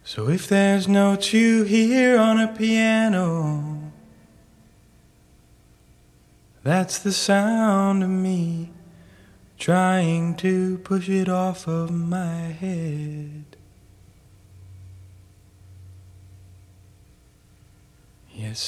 So if there's notes you hear on a piano, that's the sound of me trying to push it off of my head.